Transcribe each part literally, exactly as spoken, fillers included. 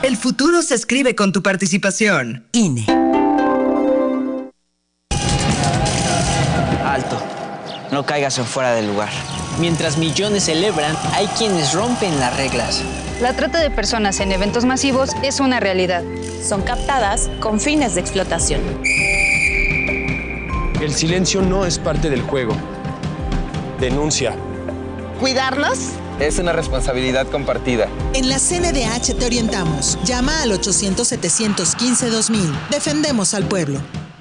El futuro se escribe con tu participación. I N E. Alto. No caigas en fuera del lugar. Mientras millones celebran, hay quienes rompen las reglas. La trata de personas en eventos masivos es una realidad. Son captadas con fines de explotación. El silencio no es parte del juego. Denuncia. ¿Cuidarnos? Es una responsabilidad compartida. En la C N D H te orientamos. Llama al ochocientos, setecientos quince, dos mil. Defendemos al pueblo.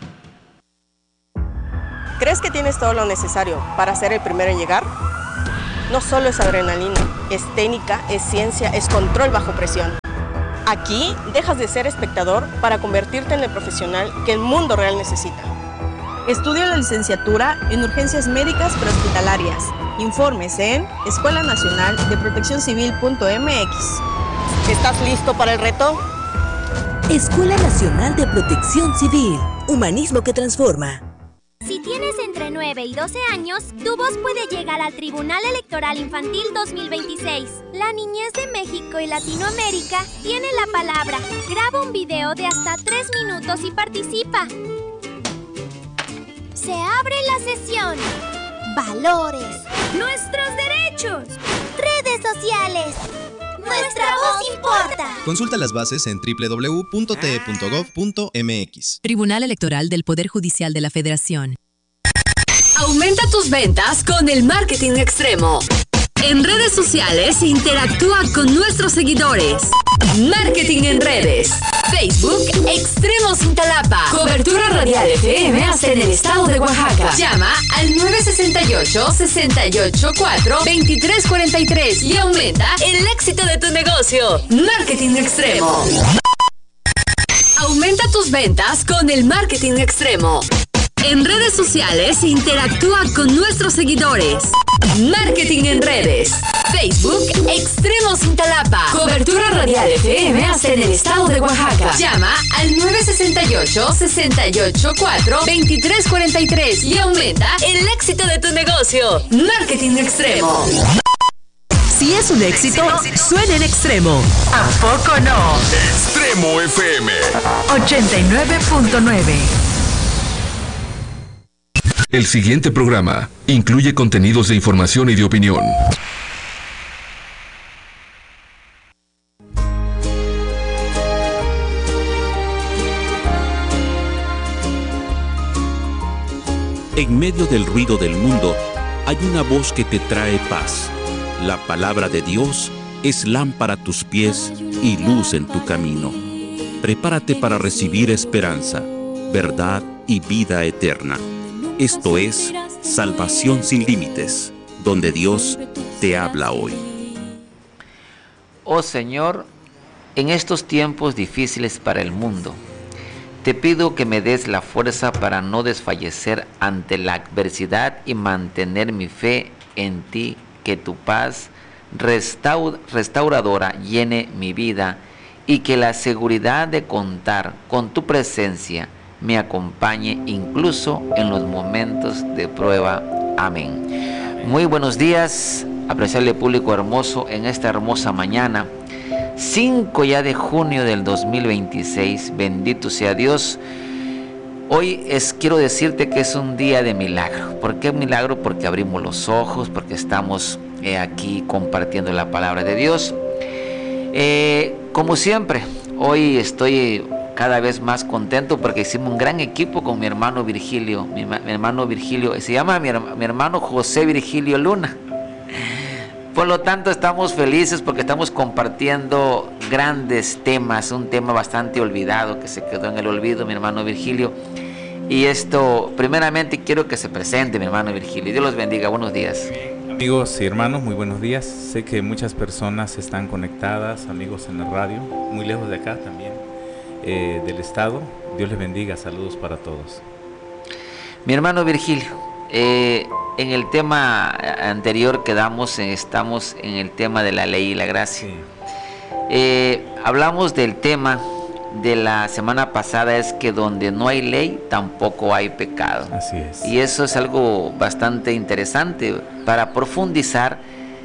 ¿Crees que tienes todo lo necesario para ser el primero en llegar? No solo es adrenalina, es técnica, es ciencia, es control bajo presión. Aquí dejas de ser espectador para convertirte en el profesional que el mundo real necesita. Estudia la licenciatura en urgencias médicas prehospitalarias. Informes en escuela nacional de protección civil punto m x. ¿Estás listo para el reto? Escuela Nacional de Protección Civil. Humanismo que transforma. Si tienes entre nueve y doce años, tu voz puede llegar al Tribunal Electoral Infantil dos mil veintiséis. La niñez de México y Latinoamérica tiene la palabra. Graba un video de hasta tres minutos y participa. Se abre la sesión. Valores. Nuestros derechos. Redes sociales. Nuestra voz importa. Consulta las bases en doble u doble u doble u punto t e punto gov punto m x. Tribunal Electoral del Poder Judicial de la Federación. Aumenta tus ventas con el marketing extremo. En redes sociales, interactúa con nuestros seguidores. Marketing en redes. Facebook, Extremos Cintalapa. Cobertura radial F M hasta en el estado de Oaxaca. Llama al nueve seis ocho, seis ocho cuatro, dos tres cuatro tres y aumenta el éxito de tu negocio. Marketing extremo. Aumenta tus ventas con el marketing extremo. En redes sociales, interactúa con nuestros seguidores. Marketing en redes. Facebook, Extremos Cintalapa. Cobertura radial F M hasta en el estado de Oaxaca. Llama al nueve seis ocho, seis ocho cuatro, dos tres cuatro tres y aumenta el éxito de tu negocio. Marketing extremo. Si es un éxito, suena en extremo. ¿A poco no? Extremo F M ochenta y nueve punto nueve. El siguiente programa incluye contenidos de información y de opinión. En medio del ruido del mundo, hay una voz que te trae paz. La palabra de Dios es lámpara a tus pies y luz en tu camino. Prepárate para recibir esperanza, verdad y vida eterna. Esto es Salvación sin Límites, donde Dios te habla hoy. Oh Señor, en estos tiempos difíciles para el mundo, te pido que me des la fuerza para no desfallecer ante la adversidad y mantener mi fe en ti, que tu paz restaur- restauradora llene mi vida y que la seguridad de contar con tu presencia me acompañe incluso en los momentos de prueba. Amén. Muy buenos días, apreciable público hermoso, en esta hermosa mañana, cinco ya de junio del dos mil veintiséis, bendito sea Dios. Hoy es, quiero decirte que es un día de milagro. ¿Por qué milagro? Porque abrimos los ojos, porque estamos eh, aquí compartiendo la palabra de Dios. Eh, como siempre, hoy estoy cada vez más contento porque hicimos un gran equipo con mi hermano Virgilio. Mi, mi hermano Virgilio, se llama mi, mi hermano José Virgilio Luna. Por lo tanto, estamos felices porque estamos compartiendo grandes temas, un tema bastante olvidado que se quedó en el olvido, mi hermano Virgilio. Y esto, primeramente, quiero que se presente mi hermano Virgilio. Dios los bendiga, buenos días. Amigos y hermanos, muy buenos días. Sé que muchas personas están conectadas, amigos en la radio, muy lejos de acá también, eh, del estado. Dios les bendiga, saludos para todos. Mi hermano Virgilio, eh, en el tema anterior quedamos, eh, estamos en el tema de la ley y la gracia. Sí. Eh, hablamos del tema de la semana pasada, es que donde no hay ley tampoco hay pecado. Así es. Y eso es algo bastante interesante para profundizar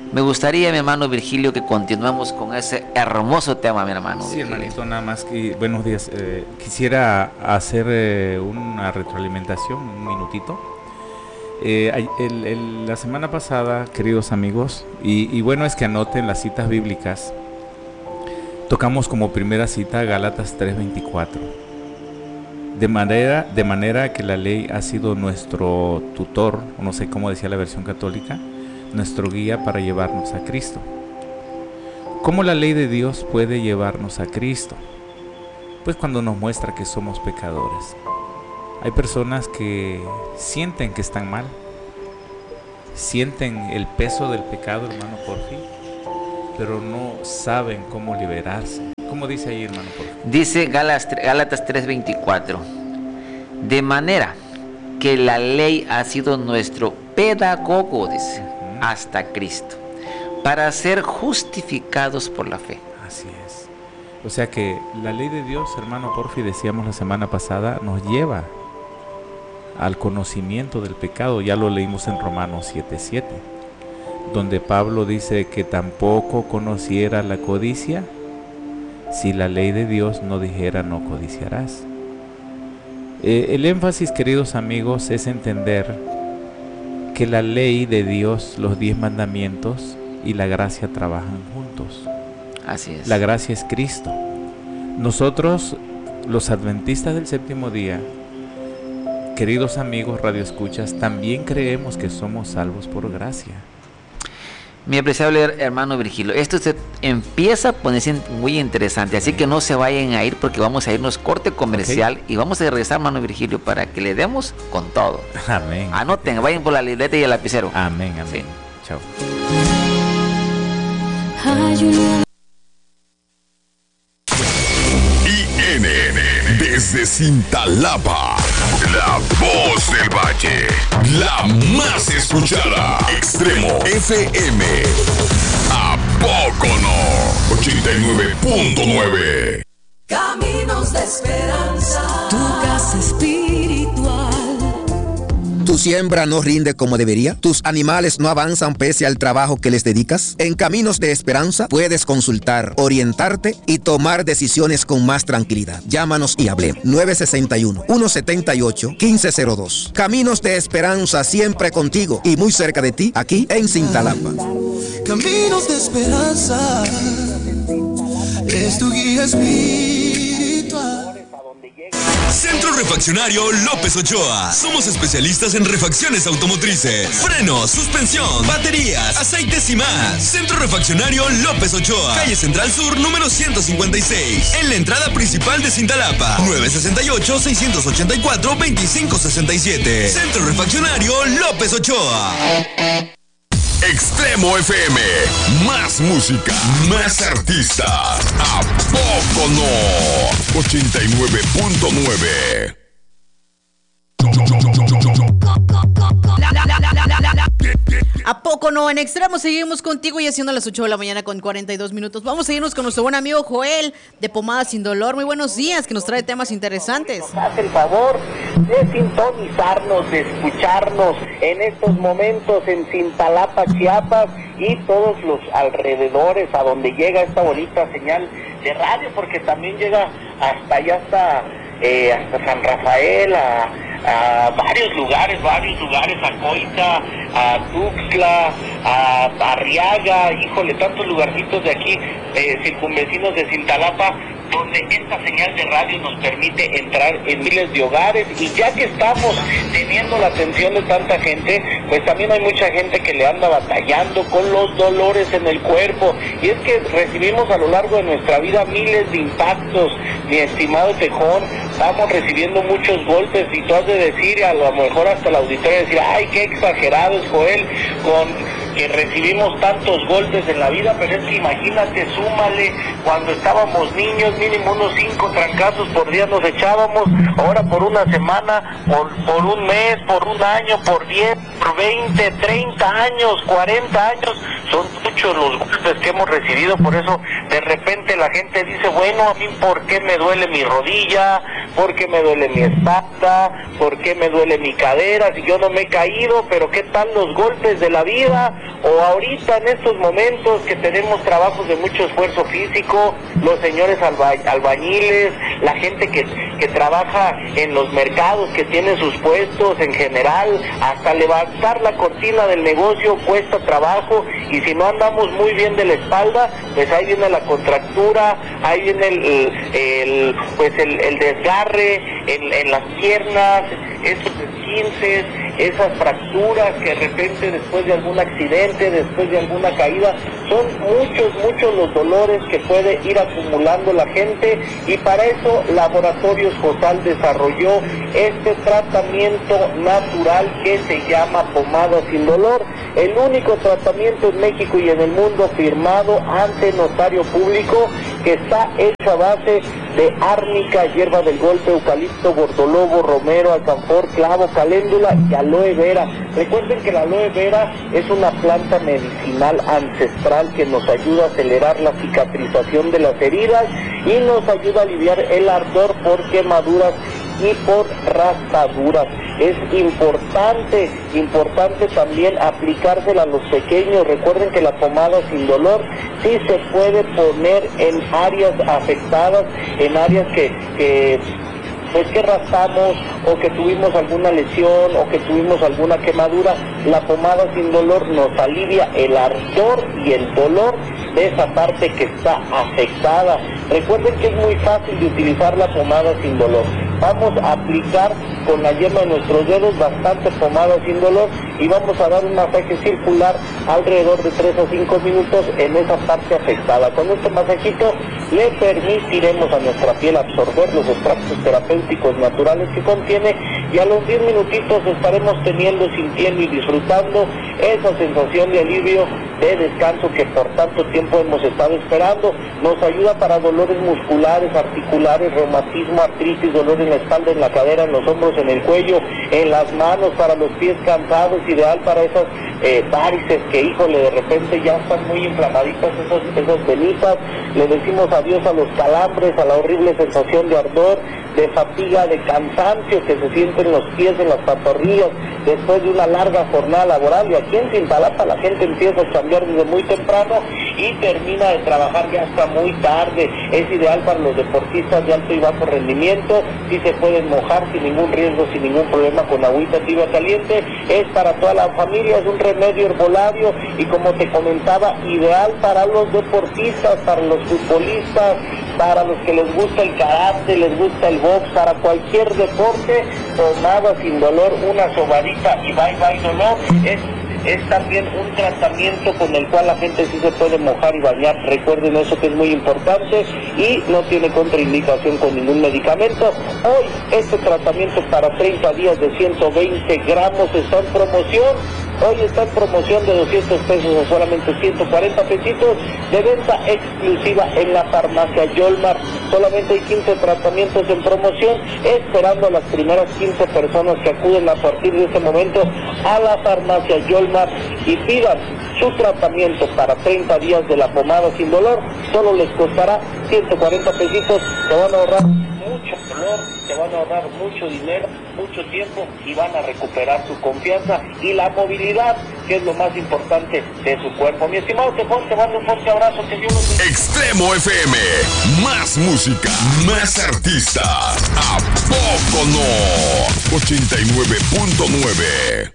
Me gustaría, mi hermano Virgilio, que continuemos con ese hermoso tema, mi hermano. Sí, hermanito, nada más que buenos días. Eh, quisiera hacer eh, una retroalimentación, un minutito. Eh, el, el, la semana pasada, queridos amigos, y, y bueno es que anoten las citas bíblicas. Tocamos como primera cita Gálatas tres veinticuatro. De manera, de manera que la ley ha sido nuestro tutor, no sé cómo decía la versión católica, nuestro guía para llevarnos a Cristo. ¿Cómo la ley de Dios puede llevarnos a Cristo? Pues cuando nos muestra que somos pecadores. Hay personas que sienten que están mal, sienten el peso del pecado, hermano Porfi, pero no saben cómo liberarse. ¿Cómo dice ahí, hermano Porfi? Dice Gálatas tres veinticuatro, de manera que la ley ha sido nuestro pedagogo, dice, uh-huh, hasta Cristo, para ser justificados por la fe. Así es. O sea que la ley de Dios, hermano Porfi, decíamos la semana pasada, nos lleva al conocimiento del pecado. Ya lo leímos en Romanos siete siete, donde Pablo dice que tampoco conociera la codicia si la ley de Dios no dijera no codiciarás. Eh, el énfasis, queridos amigos, es entender que la ley de Dios, los diez mandamientos y la gracia trabajan juntos. Así es. La gracia es Cristo. Nosotros, los adventistas del séptimo día, queridos amigos radioescuchas, también creemos que somos salvos por gracia. Mi apreciable hermano Virgilio, esto se empieza a ponerse muy interesante, así que no se vayan a ir porque vamos a irnos corte comercial, okay, y vamos a regresar, hermano Virgilio, para que le demos con todo. Amén. Anoten, vayan por la libreta y el lapicero. Amén, amén. Sí. Chao. I N N desde Cintalapa, la voz del valle, la más escuchada. Extremo F M. ¿A poco no? ochenta y nueve punto nueve. Caminos de esperanza. Tu casa espiritual. ¿Tu siembra no rinde como debería? ¿Tus animales no avanzan pese al trabajo que les dedicas? En Caminos de Esperanza puedes consultar, orientarte y tomar decisiones con más tranquilidad. Llámanos y hablemos. nueve seis uno, uno siete ocho, uno cinco cero dos. Caminos de Esperanza, siempre contigo y muy cerca de ti, aquí en Cintalapa. Caminos de Esperanza es tu guía espiritual. Centro Refaccionario López Ochoa. Somos especialistas en refacciones automotrices, frenos, suspensión, baterías, aceites y más. Centro Refaccionario López Ochoa, calle Central Sur, número ciento cincuenta y seis, en la entrada principal de Cintalapa. nueve seis ocho, seis ocho cuatro, dos cinco seis siete. Centro Refaccionario López Ochoa. Extremo F M, más música, más artistas. ¿A poco no? ochenta y nueve punto nueve. ¿A poco no? En Extremo seguimos contigo y haciendo las ocho de la mañana con cuarenta y dos minutos. Vamos a irnos con nuestro buen amigo Joel de Pomada Sin Dolor. Muy buenos días, que nos trae temas interesantes. Nos hace el favor de sintonizarnos, de escucharnos en estos momentos en Cintalapa, Chiapas y todos los alrededores a donde llega esta bonita señal de radio, porque también llega hasta allá, hasta, eh, hasta San Rafael, a... a varios lugares, varios lugares, a Coita, a Tuxtla, a Arriaga, híjole, tantos lugarcitos de aquí, eh, circunvecinos de Cintalapa, donde esta señal de radio nos permite entrar en miles de hogares. Y ya que estamos teniendo la atención de tanta gente, pues también hay mucha gente que le anda batallando con los dolores en el cuerpo. Y es que recibimos a lo largo de nuestra vida miles de impactos, mi estimado Tejón. Estamos recibiendo muchos golpes y tú has de decir, a lo mejor hasta la auditoría decir, ay, qué exagerado es Joel con que recibimos tantos golpes en la vida, pero es que imagínate, súmale, cuando estábamos niños, mínimo unos cinco trancazos por día nos echábamos, ahora por una semana, por, por un mes, por un año, por diez, por veinte, treinta años, cuarenta años, son muchos los golpes que hemos recibido. Por eso de repente la gente dice, bueno, a mí ¿por qué me duele mi rodilla? ¿Por qué me duele mi espalda? ¿Por qué me duele mi cadera? Si yo no me he caído, pero ¿qué tal los golpes de la vida? o ahorita en estos momentos que tenemos trabajos de mucho esfuerzo físico, los señores alba, albañiles, la gente que, que trabaja en los mercados, que tiene sus puestos en general, hasta levantar la cortina del negocio cuesta trabajo, y si no andamos muy bien de la espalda, pues ahí viene la contractura, ahí viene el, el, el pues el, el desgarre en, en las piernas, esos esguinces, esas fracturas que de repente después de algún accidente, después de alguna caída, son muchos, muchos los dolores que puede ir acumulando la gente, y para eso Laboratorios Josal desarrolló este tratamiento natural que se llama pomada sin dolor, el único tratamiento en México y en el mundo firmado ante notario público, que está hecho a base de árnica, hierba del golpe, eucalipto, gordolobo, romero, alcanfor, clavo, caléndula y aloe vera. Recuerden que la aloe vera es una planta medicinal ancestral que nos ayuda a acelerar la cicatrización de las heridas y nos ayuda a aliviar el ardor por quemaduras y por raspaduras. Es importante, importante también aplicársela a los pequeños. Recuerden que la pomada sin dolor sí se puede poner en áreas afectadas, en áreas que, que pues que raspamos o que tuvimos alguna lesión o que tuvimos alguna quemadura. La pomada sin dolor nos alivia el ardor y el dolor de esa parte que está afectada. Recuerden que es muy fácil de utilizar la pomada sin dolor. Vamos a aplicar con la yema de nuestros dedos bastante pomada sin dolor y vamos a dar un masaje circular alrededor de tres a cinco minutos en esa parte afectada. Con este masajito le permitiremos a nuestra piel absorber los extractos terapéuticos naturales que contiene, y a los diez minutitos estaremos teniendo, sintiendo y disfrutando esa sensación de alivio, de descanso que por tanto tiempo hemos estado esperando. Nos ayuda para dolores musculares, articulares, reumatismo, artritis, dolor en la espalda, en la cadera, en los hombros, en el cuello, en las manos, para los pies cansados, ideal para esas eh, varices que, híjole, de repente ya están muy inflamaditas esas, esas venitas. Le decimos adiós a los calambres, a la horrible sensación de ardor, de fatiga, de cansancio que se siente en los pies, en las pantorrillas, después de una larga jornada laboral. Y aquí en Cintalapa la gente empieza a cambiar desde muy temprano y termina de trabajar ya hasta muy tarde. Es ideal para los deportistas de alto y bajo rendimiento, si se pueden mojar sin ningún riesgo, sin ningún problema, con agüita tibia caliente. Es para toda la familia, es un remedio herbolario y, como te comentaba, ideal para los deportistas, para los futbolistas, para los que les gusta el karate, les gusta el box, para cualquier deporte. Pomada sin dolor, una sobadita y bye bye dolor. Es Es también un tratamiento con el cual la gente sí se puede mojar y bañar. Recuerden eso, que es muy importante, y no tiene contraindicación con ningún medicamento. Hoy este tratamiento para treinta días de ciento veinte gramos está en promoción. Hoy está en promoción de doscientos pesos a solamente ciento cuarenta pesitos, de venta exclusiva en la farmacia Yolmar. Solamente hay quince tratamientos en promoción, esperando a las primeras quince personas que acuden a partir de este momento a la farmacia Yolmar y pidan su tratamiento para treinta días de la pomada sin dolor. Solo les costará ciento cuarenta pesitos, se van a ahorrar mucho dolor, se van a ahorrar mucho dinero, mucho tiempo, y van a recuperar su confianza y la movilidad, que es lo más importante de su cuerpo. Mi estimado Tefón, te mando un fuerte abrazo, que Dios los bendiga. Extremo F M, más música, más artistas. ¿A poco no? ochenta y nueve punto nueve.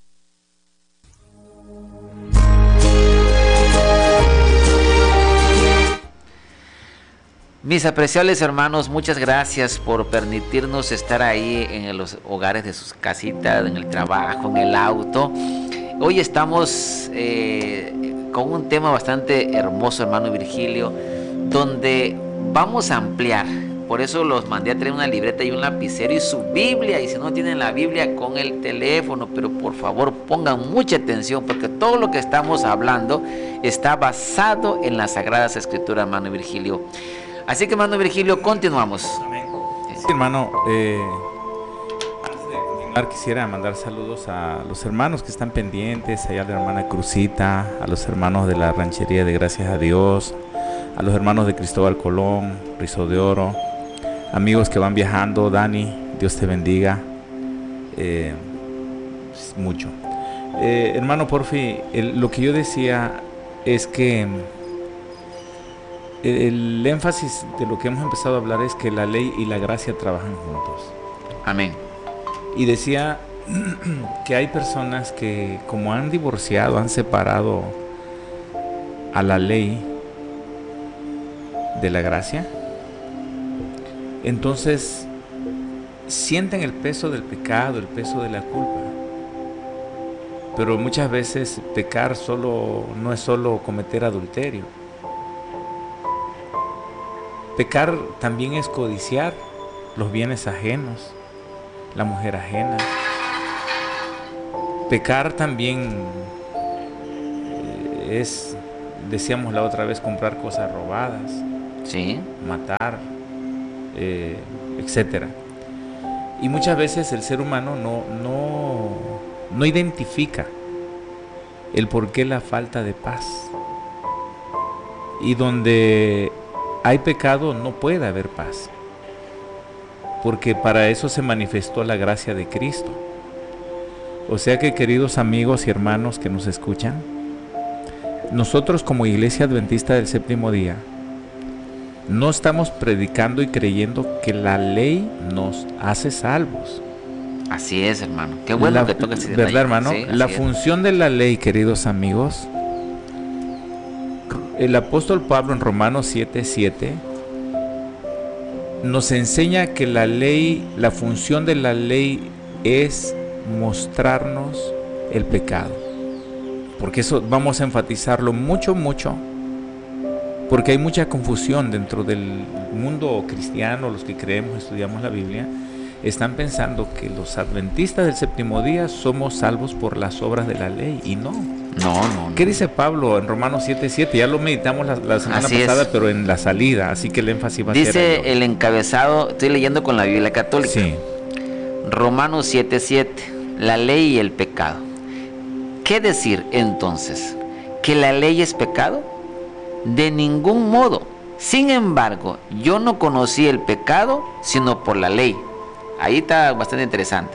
Mis apreciables hermanos, muchas gracias por permitirnos estar ahí en los hogares de sus casitas, en el trabajo, en el auto. Hoy estamos eh, con un tema bastante hermoso, hermano Virgilio, donde vamos a ampliar. Por eso los mandé a traer una libreta y un lapicero y su Biblia, y si no tienen la Biblia, con el teléfono. Pero por favor pongan mucha atención, porque todo lo que estamos hablando está basado en las Sagradas Escrituras, hermano Virgilio. Así que, hermano Virgilio, continuamos. Sí, hermano, eh, antes de continuar quisiera mandar saludos a los hermanos que están pendientes, allá a la hermana Cruzita, a los hermanos de la ranchería de Gracias a Dios, a los hermanos de Cristóbal Colón, Rizo de Oro, amigos que van viajando. Dani, Dios te bendiga, eh, mucho. Eh, hermano Porfi, el, lo que yo decía es que el, el énfasis de lo que hemos empezado a hablar es que la ley y la gracia trabajan juntos. Amén. Y decía que hay personas que, como han divorciado, han separado a la ley de la gracia, entonces sienten el peso del pecado, el peso de la culpa. Pero muchas veces pecar solo no es solo cometer adulterio. Pecar también es codiciar los bienes ajenos, la mujer ajena. Pecar también es, decíamos la otra vez, comprar cosas robadas, sí, matar, eh, etcétera. Y muchas veces el ser humano no, no, no identifica el por qué la falta de paz. Y donde hay pecado no puede haber paz, porque para eso se manifestó la gracia de Cristo. O sea que, queridos amigos y hermanos que nos escuchan, nosotros como Iglesia Adventista del Séptimo Día no estamos predicando y creyendo que la ley nos hace salvos. Así es, hermano. Qué bueno la, que toques ese ¿verdad, detalle? hermano? Sí, la es. función de la ley, queridos amigos, el apóstol Pablo en Romanos siete siete nos enseña que la ley, la función de la ley es mostrarnos el pecado. Porque eso vamos a enfatizarlo mucho, mucho, porque hay mucha confusión dentro del mundo cristiano. Los que creemos, estudiamos la Biblia, están pensando que los adventistas del séptimo día somos salvos por las obras de la ley, y no. No, no, no. ¿Qué dice Pablo en Romanos siete siete? Ya lo meditamos la, la semana Así pasada, es. Pero en la salida, así que el énfasis va a ser Dice ahí. el encabezado, estoy leyendo con la Biblia Católica. Sí. Romanos siete siete, la ley y el pecado. ¿Qué decir entonces? ¿Que la ley es pecado? De ningún modo. Sin embargo, yo no conocí el pecado sino por la ley. Ahí está bastante interesante.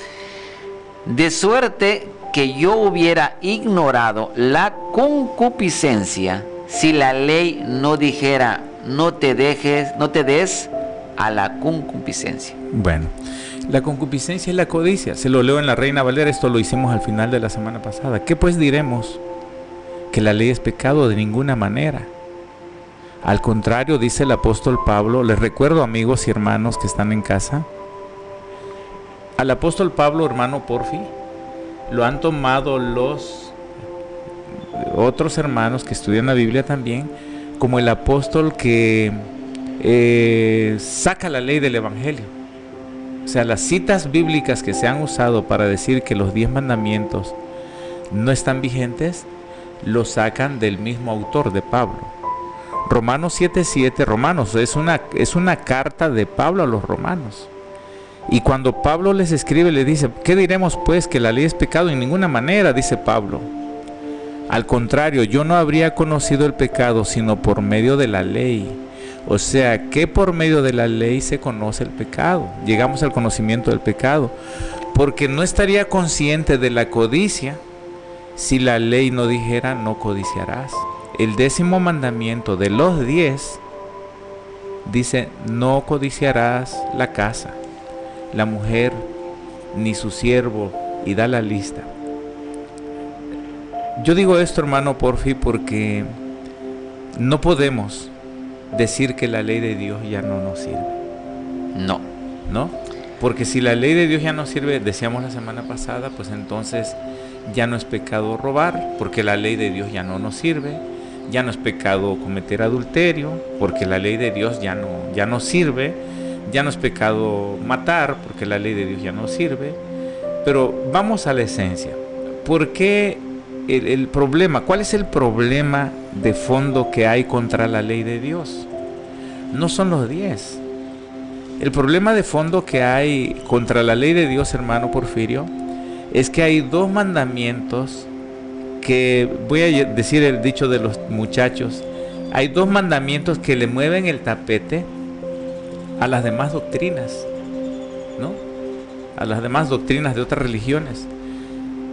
De suerte que yo hubiera ignorado la concupiscencia si la ley no dijera no te dejes, no te des a la concupiscencia. Bueno, la concupiscencia y la codicia, se lo leo en la Reina Valera, esto lo hicimos al final de la semana pasada. ¿Qué pues diremos? ¿Que la ley es pecado? De ninguna manera. Al contrario, dice el apóstol Pablo, les recuerdo, amigos y hermanos que están en casa, al apóstol Pablo, hermano Porfi, lo han tomado los otros hermanos que estudian la Biblia también como el apóstol que eh, saca la ley del Evangelio. O sea, las citas bíblicas que se han usado para decir que los diez mandamientos no están vigentes, lo sacan del mismo autor, de Pablo. Romanos siete siete, Romanos, es una, es una carta de Pablo a los romanos. Y cuando Pablo les escribe, le dice, ¿qué diremos pues? ¿Que la ley es pecado? En ninguna manera, dice Pablo. Al contrario, yo no habría conocido el pecado sino por medio de la ley. O sea, que por medio de la ley se conoce el pecado. Llegamos al conocimiento del pecado. Porque no estaría consciente de la codicia si la ley no dijera no codiciarás. El décimo mandamiento de los diez dice no codiciarás la casa, la mujer, ni su siervo, y da la lista. Yo digo esto, hermano Porfi, porque no podemos decir que la ley de Dios ya no nos sirve. No. ¿No? Porque si la ley de Dios ya no sirve, decíamos la semana pasada, pues entonces ya no es pecado robar, porque la ley de Dios ya no nos sirve. Ya no es pecado cometer adulterio, porque la ley de Dios ya no, ya no sirve. Ya no es pecado matar, porque la ley de Dios ya no sirve. Pero vamos a la esencia. ¿Por qué el, el problema? ¿Cuál es el problema de fondo que hay contra la ley de Dios? No son los diez. El problema de fondo que hay contra la ley de Dios, hermano Porfirio, es que hay dos mandamientos que, voy a decir el dicho de los muchachos, hay dos mandamientos que le mueven el tapete a las demás doctrinas, ¿no? A las demás doctrinas de otras religiones.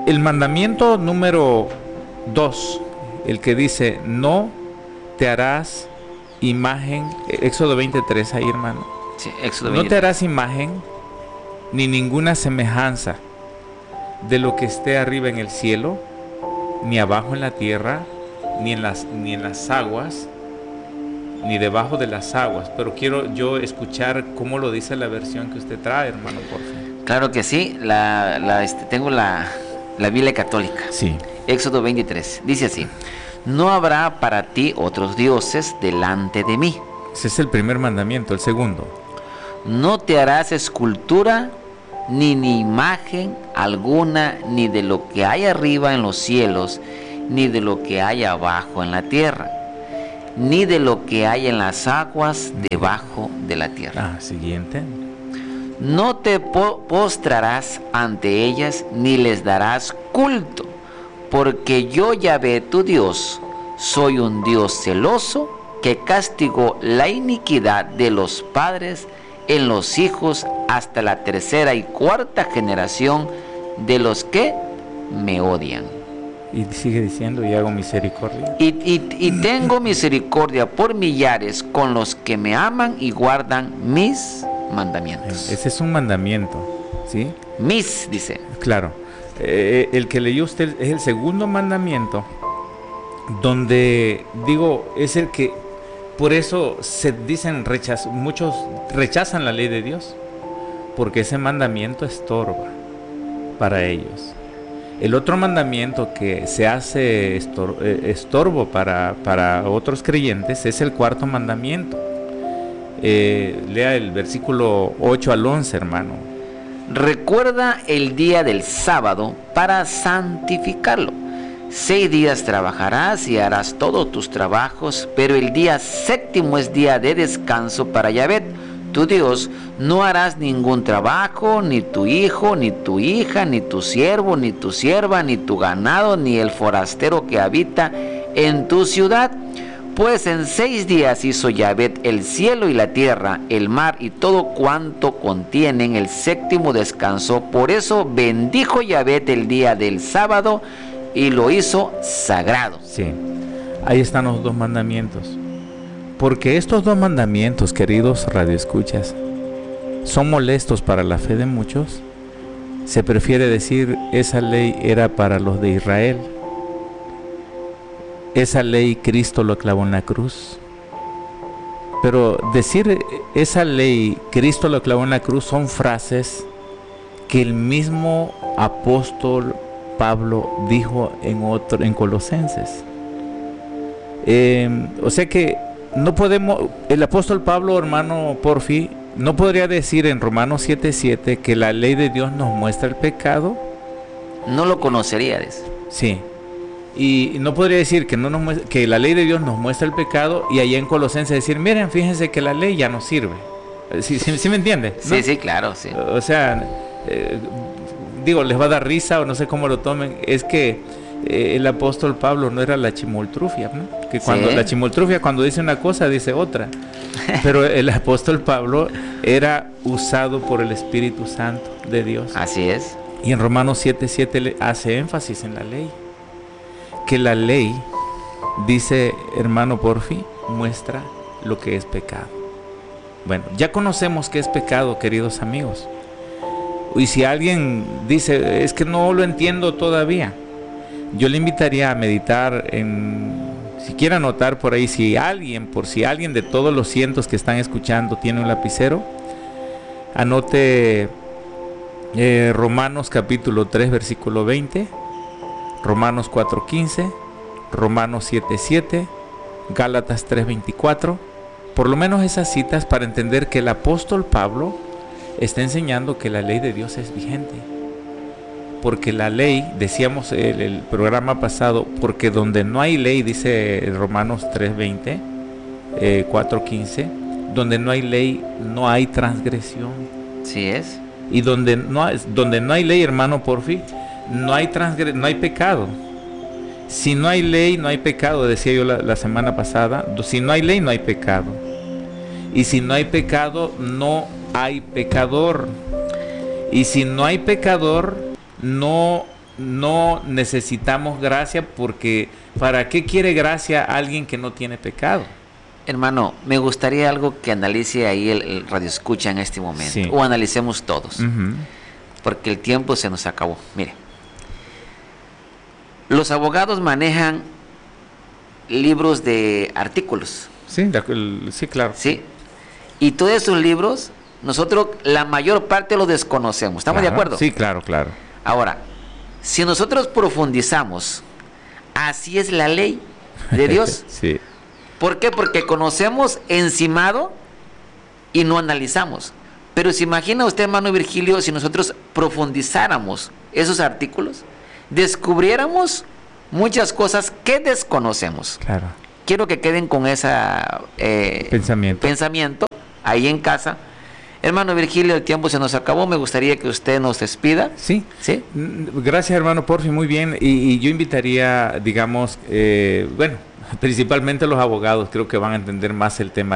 el mandamiento número dos, el que dice, no te harás imagen, Éxodo veintitrés, ahí hermano. Sí, Éxodo veintitrés. No te harás imagen ni ninguna semejanza de lo que esté arriba en el cielo, ni abajo en la tierra, ni en las, ni en las aguas, ni debajo de las aguas. Pero quiero yo escuchar cómo lo dice la versión que usted trae, hermano, por favor. Claro que sí, la, la, este, tengo la, la Biblia católica. Sí. Éxodo veintitrés, dice así: no habrá para ti otros dioses delante de mí. Ese es el primer mandamiento. El segundo: no te harás escultura ni, ni imagen alguna, ni de lo que hay arriba en los cielos, ni de lo que hay abajo en la tierra, ni de lo que hay en las aguas debajo de la tierra. Ah, siguiente. No te po- postrarás ante ellas, ni les darás culto, porque yo, Yahvé, tu Dios, soy un Dios celoso, que castigó la iniquidad de los padres en los hijos hasta la tercera y cuarta generación de los que me odian. Y sigue diciendo, y hago misericordia. Y, y, y tengo misericordia por millares con los que me aman y guardan mis mandamientos. Ese es un mandamiento, ¿sí? Mis, dice. Claro. Eh, el que leyó usted es el segundo mandamiento, donde, digo, es el que, por eso se dicen, rechaz, muchos rechazan la ley de Dios, porque ese mandamiento estorba para ellos. El otro mandamiento que se hace estor, estorbo para, para otros creyentes es el cuarto mandamiento. Eh, lea el versículo ocho al once, hermano. Recuerda el día del sábado para santificarlo. Seis días trabajarás y harás todos tus trabajos, pero el día séptimo es día de descanso para Yahvé, tu Dios. No harás ningún trabajo, ni tu hijo, ni tu hija, ni tu siervo, ni tu sierva, ni tu ganado, ni el forastero que habita en tu ciudad. Pues en seis días hizo Yahvé el cielo y la tierra, el mar y todo cuanto contienen. El séptimo descansó. Por eso bendijo Yahvé el día del sábado y lo hizo sagrado. Sí, ahí están los dos mandamientos. Porque estos dos mandamientos, queridos radioescuchas, son molestos para la fe de muchos. Se prefiere decir, esa ley era para los de Israel. Esa ley Cristo lo clavó en la cruz. Pero decir esa ley Cristo lo clavó en la cruz son frases que el mismo apóstol Pablo dijo en otro, en Colosenses. Eh, o sea que no podemos, el apóstol Pablo, hermano Porfi, no podría decir en Romanos siete siete que la ley de Dios nos muestra el pecado. No lo conocerías. Sí. Y no podría decir que, no nos muestra, que la ley de Dios nos muestra el pecado y allá en Colosenses decir, miren, fíjense que la ley ya no sirve. ¿Sí, sí, sí me entiende? ¿No? Sí, sí, claro, sí. O sea, eh, digo, les va a dar risa o no sé cómo lo tomen. Es que eh, el apóstol Pablo no era la chimoltrufia, ¿no? Que cuando sí. La chimoltrufia cuando dice una cosa dice otra. Pero el apóstol Pablo era usado por el Espíritu Santo de Dios. Así es. Y en Romanos siete siete le hace énfasis en la ley. Que la ley, dice hermano Porfi, muestra lo que es pecado. Bueno, ya conocemos qué es pecado, queridos amigos. Y si alguien dice, es que no lo entiendo todavía, yo le invitaría a meditar en, si quiere anotar por ahí, si alguien, por si alguien de todos los cientos que están escuchando tiene un lapicero, anote eh, Romanos capítulo tres, versículo veinte, Romanos cuatro quince, Romanos siete siete, Gálatas tres veinticuatro, por lo menos esas citas para entender que el apóstol Pablo está enseñando que la ley de Dios es vigente. Porque la ley, decíamos el, el programa pasado, porque donde no hay ley, dice Romanos tres veinte, eh, cuatro quince, donde no hay ley no hay transgresión. Sí es. Y donde no hay, donde no hay ley, hermano Porfi, no hay transgre- no hay pecado. Si no hay ley, no hay pecado, decía yo la, la semana pasada. Si no hay ley, no hay pecado. Y si no hay pecado, no hay pecador. Y si no hay pecador, no no necesitamos gracia porque ¿para qué quiere gracia alguien que no tiene pecado? Hermano, me gustaría algo que analice ahí el, el radio escucha en este momento, sí. o analicemos todos, uh-huh. porque el tiempo se nos acabó. Mire, los abogados manejan libros de artículos. Sí, de, el, sí, claro. Sí, y todos esos libros, nosotros la mayor parte los desconocemos. ¿Estamos claro, de acuerdo? Sí, claro, claro. Ahora, si nosotros profundizamos, así es la ley de Dios. Sí. ¿Por qué? Porque conocemos encimado y no analizamos. Pero se imagina usted, hermano Virgilio, si nosotros profundizáramos esos artículos, descubriéramos muchas cosas que desconocemos. Claro. Quiero que queden con ese eh, pensamiento. pensamiento ahí en casa. Hermano Virgilio, el tiempo se nos acabó. Me gustaría que usted nos despida. Sí. ¿Sí? Gracias, hermano Porfi, muy bien. Y, y yo invitaría, digamos, eh, bueno, principalmente los abogados, creo que van a entender más el tema.